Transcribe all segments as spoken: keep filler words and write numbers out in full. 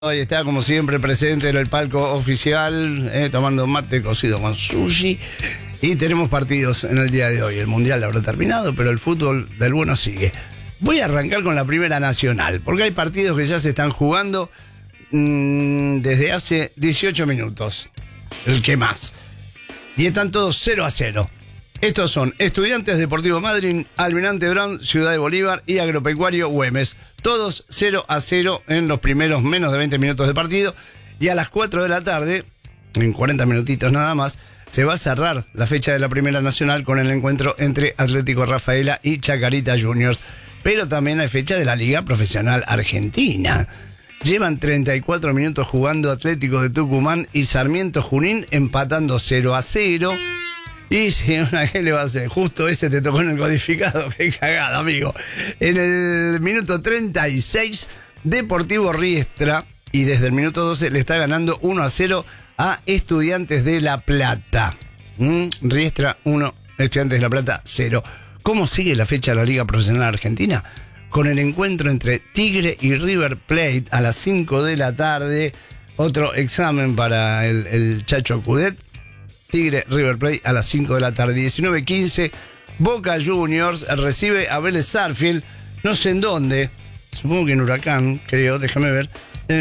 Hoy está como siempre presente en el palco oficial, eh, tomando mate cocido con sushi. Y tenemos partidos en el día de hoy. El mundial habrá terminado, pero el fútbol del bueno sigue. Voy a arrancar con la Primera Nacional, porque hay partidos que ya se están jugando mmm, desde hace dieciocho minutos. El que más. Y están todos cero a cero. Estos son Estudiantes Deportivo Madryn, Almirante Brown, Ciudad de Bolívar y Agropecuario Güemes. Todos cero a cero en los primeros menos de veinte minutos de partido. Y a las cuatro de la tarde, en cuarenta minutitos nada más, se va a cerrar la fecha de la Primera Nacional con el encuentro entre Atlético Rafaela y Chacarita Juniors. Pero también hay fecha de la Liga Profesional Argentina. Llevan treinta y cuatro minutos jugando Atlético de Tucumán y Sarmiento Junín empatando cero a cero. Y si una que le va a hacer, justo ese te tocó en el codificado, qué cagada, amigo. En el minuto treinta y seis, Deportivo Riestra, y desde el minuto doce le está ganando uno a cero a Estudiantes de La Plata. ¿Mm? Riestra uno, Estudiantes de La Plata cero. ¿Cómo sigue la fecha de la Liga Profesional Argentina? Con el encuentro entre Tigre y River Plate a las cinco de la tarde. Otro examen para el, el Chacho Cudet. Tigre River Plate a las cinco de la tarde. diecinueve quince, Boca Juniors recibe a Vélez Sarsfield, no sé en dónde, supongo que en Huracán, creo, déjame ver.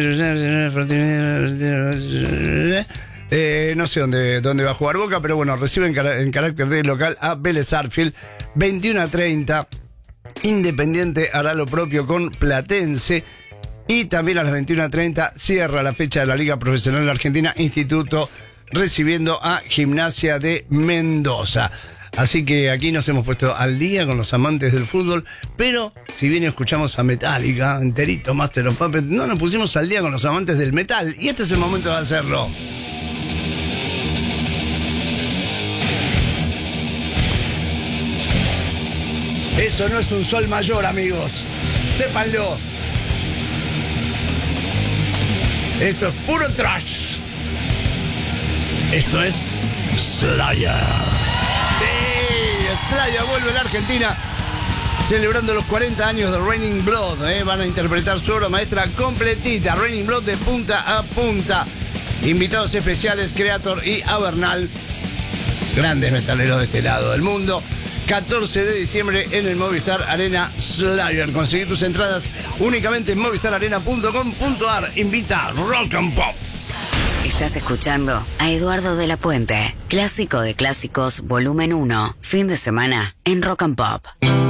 Eh, no sé dónde, dónde va a jugar Boca, pero bueno, recibe en, car- en carácter de local a Vélez Sarsfield. veintiuno a treinta, Independiente hará lo propio con Platense. Y también a las veintiuno a treinta cierra la fecha de la Liga Profesional Argentina, Instituto recibiendo a Gimnasia de Mendoza. Así que aquí nos hemos puesto al día con los amantes del fútbol, pero si bien escuchamos a Metallica, enterito, Master of Puppets, no nos pusimos al día con los amantes del metal, y este es el momento de hacerlo. Eso no es un sol mayor, amigos, sépanlo. Esto es puro trash. Esto es Slayer. Sí, Slayer vuelve a la Argentina celebrando los cuarenta años de Raining Blood. ¿eh? Van a interpretar su obra maestra completita, Raining Blood de punta a punta. Invitados especiales, Creator y Avernal. Grandes metaleros de este lado del mundo. catorce de diciembre en el Movistar Arena Slayer. Conseguí tus entradas únicamente en movistar arena punto com punto ar. Invita Rock and Pop. Estás escuchando a Eduardo de la Puente, clásico de clásicos, volumen uno, fin de semana en Rock and Pop.